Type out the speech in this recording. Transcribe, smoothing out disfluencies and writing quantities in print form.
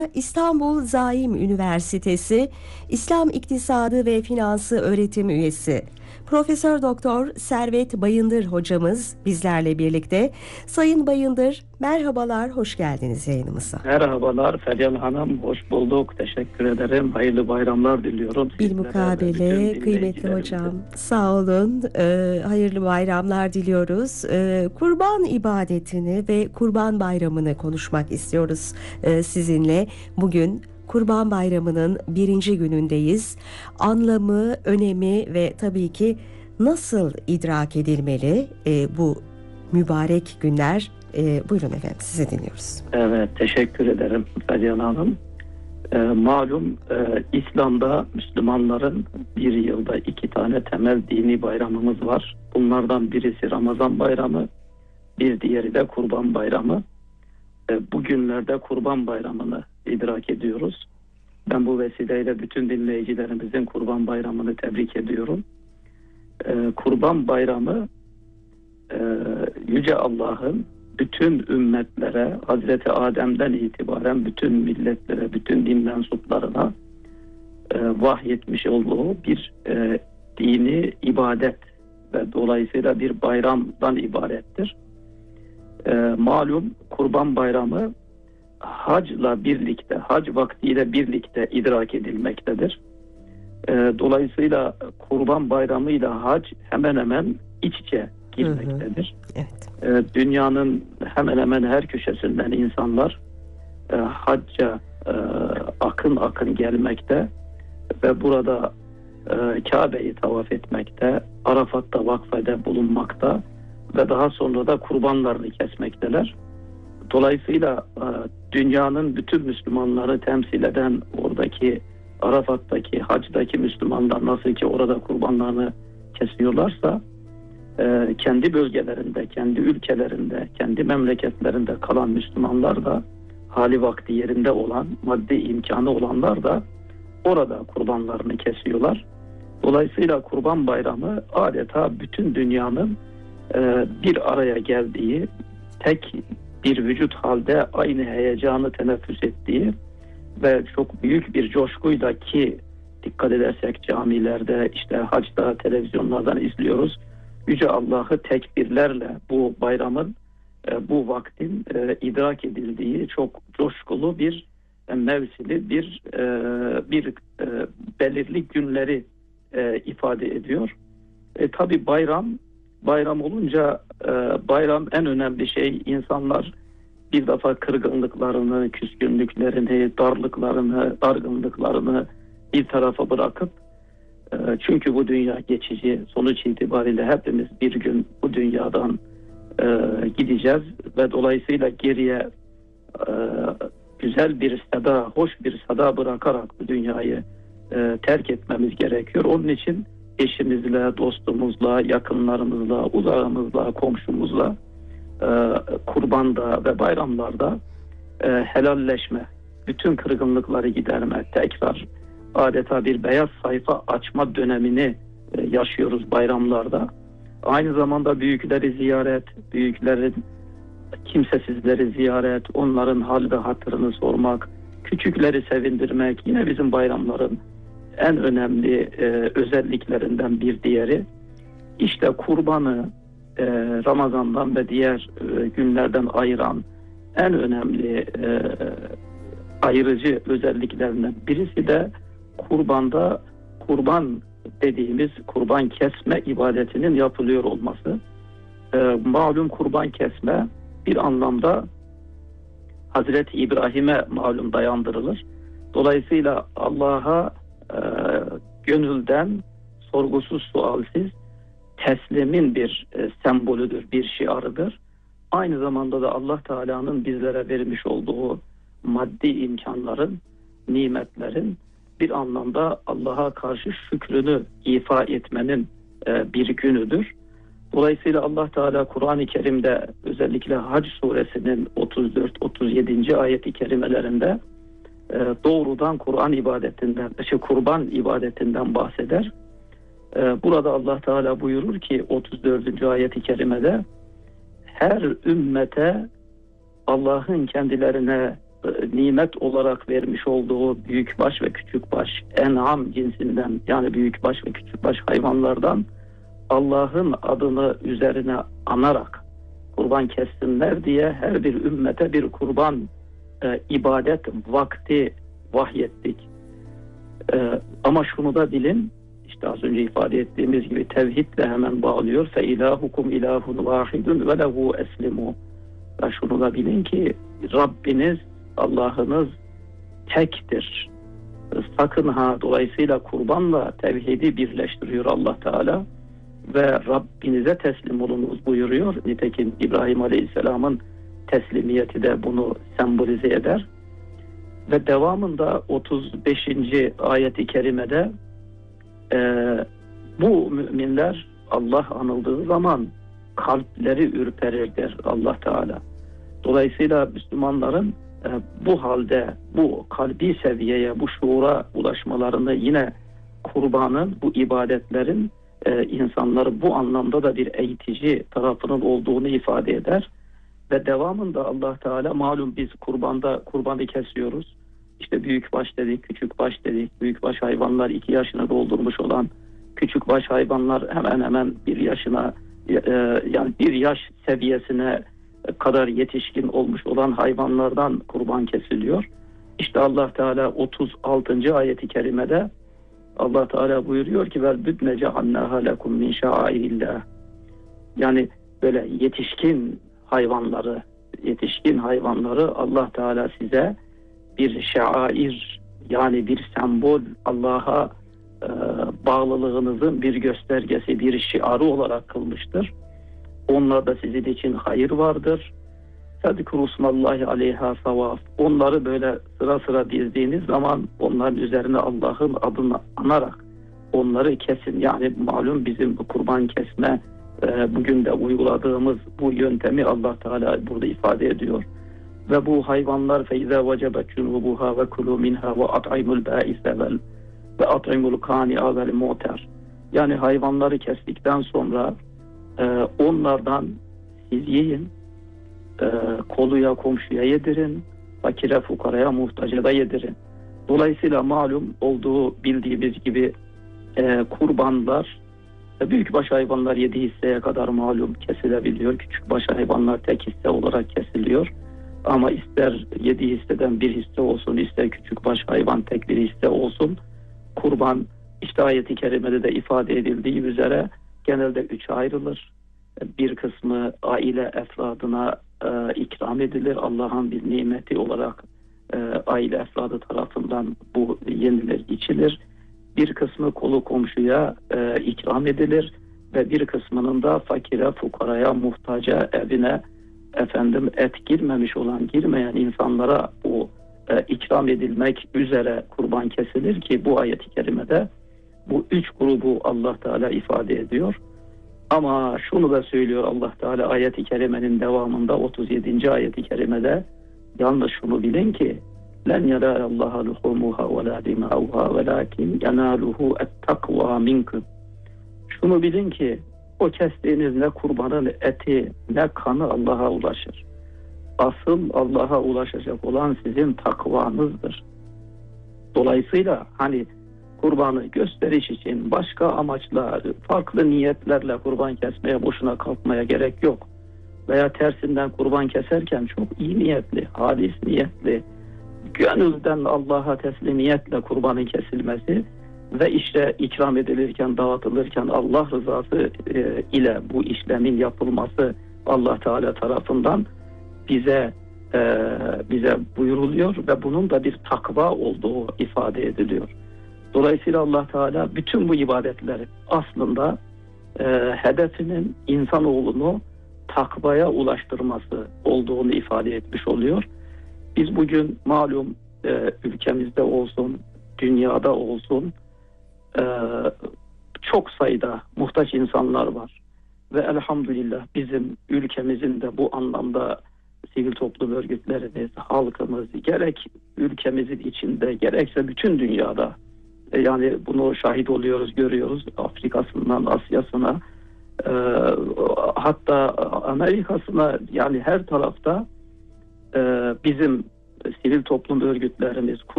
İstanbul Zaim Üniversitesi İslam İktisadı ve Finansı öğretim üyesi Profesör Doktor Servet Bayındır hocamız bizlerle birlikte. Sayın Bayındır, merhabalar, hoş geldiniz yayınımıza. Merhabalar Feryal Hanım, hoş bulduk. Teşekkür ederim. Hayırlı bayramlar diliyorum. Bilmukabele kıymetli hocam, sağ olun. Hayırlı bayramlar diliyoruz. Kurban ibadetini ve Kurban Bayramı'nı konuşmak istiyoruz sizinle. Bugün Kurban Bayramı'nın birinci günündeyiz. Anlamı, önemi ve tabii ki nasıl idrak edilmeli bu mübarek günler? Buyurun efendim, sizi dinliyoruz. Evet, teşekkür ederim Feryal Hanım. Malum İslam'da Müslümanların bir yılda 2 tane temel dini bayramımız var. Bunlardan birisi Ramazan Bayramı, bir diğeri de Kurban Bayramı. Bu günlerde Kurban Bayramı'nı idrak ediyoruz. Ben bu vesileyle bütün dinleyicilerimizin Kurban Bayramı'nı tebrik ediyorum. Kurban Bayramı Yüce Allah'ın bütün ümmetlere, Hazreti Adem'den itibaren bütün milletlere, bütün din mensuplarına vahyetmiş olduğu bir dini ibadet ve dolayısıyla bir bayramdan ibarettir. Malum Kurban Bayramı hacla birlikte, hac vaktiyle birlikte idrak edilmektedir. Dolayısıyla Kurban Bayramı ile hac hemen hemen iç içe girmektedir. Evet. Dünyanın hemen hemen her köşesinden insanlar hacca akın akın gelmekte ve burada Kabe'yi tavaf etmekte, Arafat'ta vakfede bulunmakta ve daha sonra da kurbanlarını kesmekteler. Dolayısıyla dünyanın bütün Müslümanları temsil eden oradaki Arafat'taki, hacdaki Müslümanlar nasıl ki orada kurbanlarını kesiyorlarsa kendi bölgelerinde, kendi ülkelerinde, kendi memleketlerinde kalan Müslümanlar da hali vakti yerinde olan, maddi imkanı olanlar da orada kurbanlarını kesiyorlar. Dolayısıyla Kurban Bayramı adeta bütün dünyanın bir araya geldiği, tek bir vücut halde aynı heyecanı teneffüs ettiği ve çok büyük bir coşkuyla ki dikkat edersek camilerde, işte hacda, televizyonlardan izliyoruz. Yüce Allah'ı tekbirlerle bu bayramın, bu vaktin idrak edildiği çok coşkulu bir mevsili, bir belirli günleri ifade ediyor. Tabii bayram olunca bayram en önemli şey, insanlar bir defa kırgınlıklarını, küskünlüklerini, dargınlıklarını bir tarafa bırakıp çünkü bu dünya geçici, sonuç itibariyle hepimiz bir gün bu dünyadan gideceğiz ve dolayısıyla geriye güzel bir sada, hoş bir sada bırakarak bu dünyayı terk etmemiz gerekiyor. Onun için eşimizle, dostumuzla, yakınlarımızla, uzağımızla, komşumuzla kurbanda ve bayramlarda helalleşme, bütün kırgınlıkları giderme, tekrar adeta bir beyaz sayfa açma dönemini yaşıyoruz bayramlarda. Aynı zamanda büyükleri ziyaret, büyüklerin kimsesizleri ziyaret, onların hal ve hatırını sormak, küçükleri sevindirmek yine bizim bayramların en önemli özelliklerinden bir diğeri. İşte kurbanı Ramazan'dan ve diğer günlerden ayıran en önemli ayırıcı özelliklerinden birisi de kurbanda kurban dediğimiz kurban kesme ibadetinin yapılıyor olması. Malum kurban kesme bir anlamda Hazreti İbrahim'e malum dayandırılır. Dolayısıyla Allah'a gönülden sorgusuz sualsiz teslimin bir sembolüdür, bir şiarıdır. Aynı zamanda da Allah Teala'nın bizlere vermiş olduğu maddi imkanların, nimetlerin bir anlamda Allah'a karşı şükrünü ifa etmenin bir günüdür. Dolayısıyla Allah Teala Kur'an-ı Kerim'de özellikle Hac suresinin 34-37. ayet-i kerimelerinde doğrudan kurban ibadetinden bahseder. Burada Allah Teala buyurur ki 34. ayet-i kerimede her ümmete Allah'ın kendilerine nimet olarak vermiş olduğu büyükbaş ve küçükbaş en'am cinsinden, yani büyükbaş ve küçükbaş hayvanlardan Allah'ın adını üzerine anarak kurban kessinler diye her bir ümmete bir kurban ibadet vakti vahyettik. Ama şunu da bilin, işte az önce ifade ettiğimiz gibi tevhidle hemen bağlıyor. Fe ilahukum ilahun vahidun ve lehu eslimu. Ve şunu da bilin ki Rabbiniz, Allah'ınız tektir. Sakın ha, dolayısıyla kurbanla tevhidi birleştiriyor Allah Teala ve Rabbinize teslim olunuz buyuruyor. Nitekim İbrahim Aleyhisselam'ın teslimiyeti de bunu sembolize eder. Ve devamında 35. ayeti kerimede bu müminler Allah anıldığı zaman kalpleri ürperir der Allah Teala. Dolayısıyla Müslümanların bu halde, bu kalbi seviyeye, bu şuura ulaşmalarını yine kurbanın, bu ibadetlerin insanları bu anlamda da bir eğitici tarafının olduğunu ifade eder. Ve devamında Allah Teala, malum biz kurbanı kesiyoruz. İşte büyükbaş dedik, küçükbaş dedik. Büyükbaş hayvanlar 2 yaşını doldurmuş olan, küçükbaş hayvanlar hemen hemen 1 yaşına, yani 1 yaş seviyesine kadar yetişkin olmuş olan hayvanlardan kurban kesiliyor. İşte Allah Teala 36. ayeti kerimede Allah Teala buyuruyor ki vel büdne cehannaha lekum min şa'airillah. Yani böyle yetişkin hayvanları Allah Teala size bir şair, yani bir sembol, Allah'a bağlılığınızın bir göstergesi, bir şiarı olarak kılmıştır. Onlarda sizin için hayır vardır. Fezkurusmallahi aleyha savaf. Onları böyle sıra sıra dizdiğiniz zaman onların üzerine Allah'ın adını anarak onları kesin. Yani malum bizim bu kurban kesme bugün de uyguladığımız bu yöntemi Allah Teala burada ifade ediyor. Ve bu hayvanlar feiza vecebet cunubuha ve kulu minha ve at'imul ba'ise ve at'imul kani'a vel mu'ter. Yani hayvanları kestikten sonra onlardan siz yiyin, koluya komşuya yedirin, fakire fukaraya muhtaca da yedirin. Dolayısıyla malum olduğu bildiğimiz gibi kurbanlar, büyükbaş hayvanlar 7 hisseye kadar malum kesilebiliyor. Küçükbaş hayvanlar tek hisse olarak kesiliyor. Ama ister 7 hisseden 1 hisse olsun, ister küçükbaş hayvan tek bir hisse olsun, kurban işte ayeti kerimede de ifade edildiği üzere genelde 3'e ayrılır. Bir kısmı aile efradına ikram edilir. Allah'ın bir nimeti olarak aile efradı tarafından bu yenilir, içilir. Bir kısmı kolu komşuya ikram edilir ve bir kısmının da fakire, fukaraya, muhtaca, evine et girmeyen insanlara bu ikram edilmek üzere kurban kesilir ki bu ayet-i kerimede bu 3 grubu Allah Teala ifade ediyor. Ama şunu da söylüyor Allah Teala ayet-i kerimenin devamında 37. ayet-i kerimede, yalnız şunu bilin ki len yarallaha luhumuha ve la dimauha velakin yanaluhu et-takva minkum. Şunu bilin ki o kestiğiniz ne kurbanın eti ne kanı Allah'a ulaşır. Asıl Allah'a ulaşacak olan sizin takvanızdır. Dolayısıyla hani kurbanı gösteriş için başka amaçla, farklı niyetlerle kurban kesmeye boşuna kalkmaya gerek yok. Veya tersinden kurban keserken çok iyi niyetli, halis niyetli, gönülden Allah'a teslimiyetle kurbanın kesilmesi ve işte ikram edilirken, dağıtılırken Allah rızası ile bu işlemin yapılması Allah Teala tarafından bize buyuruluyor ve bunun da bir takva olduğu ifade ediliyor. Dolayısıyla Allah Teala bütün bu ibadetleri aslında hedefinin insanoğlunu takvaya ulaştırması olduğunu ifade etmiş oluyor. Biz bugün malum ülkemizde olsun, dünyada olsun çok sayıda muhtaç insanlar var. Ve elhamdülillah bizim ülkemizin de bu anlamda sivil toplum örgütlerimiz, halkımız gerek ülkemizin içinde gerekse bütün dünyada, yani bunu şahit oluyoruz, görüyoruz, Afrika'sından Asya'sına, hatta Amerika'sına, yani her tarafta bizim sivil toplum örgütlerimiz,